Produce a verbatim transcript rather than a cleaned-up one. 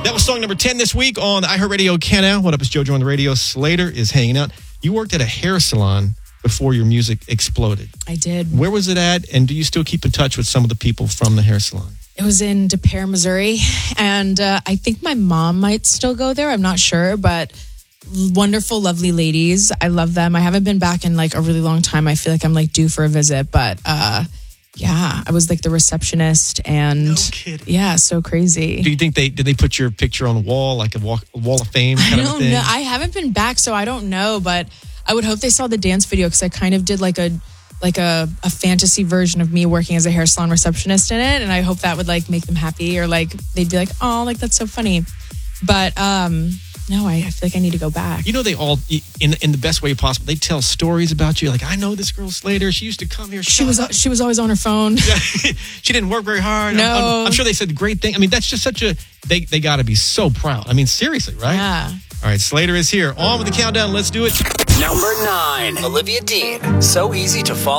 That was song number ten this week on the iHeartRadio Canal. What up, it's JoJo on the radio. Slater is hanging out. You worked at a hair salon before your music exploded. I did. Where was it at? And do you still keep in touch with some of the people from the hair salon? It was in De Pere, Missouri. And uh, I think my mom might still go there. I'm not sure, but wonderful, lovely ladies. I love them. I haven't been back in like a really long time. I feel like I'm like due for a visit, but uh, yeah, I was like the receptionist and No kidding. yeah, so crazy. Do you think they, did they put your picture on a wall, like a, walk, a wall of fame kind I of a don't thing? know. I haven't been back, so I don't know, but I would hope they saw the dance video because I kind of did like a like a, a fantasy version of me working as a hair salon receptionist in it, and I hope that would like make them happy or like they'd be like, oh, like that's so funny. But um, no, I, I feel like I need to go back. You know, they all, in in the best way possible, they tell stories about you. Like, I know this girl Slater. She used to come here. She was she was always on her phone. She didn't work very hard. No. I'm, I'm, I'm sure they said great things. I mean, that's just such a, they, they got to be so proud. I mean, seriously, right? Yeah. All right, Slater is here. On with the countdown. Let's do it. Number nine, Olivia Dean. So easy to follow.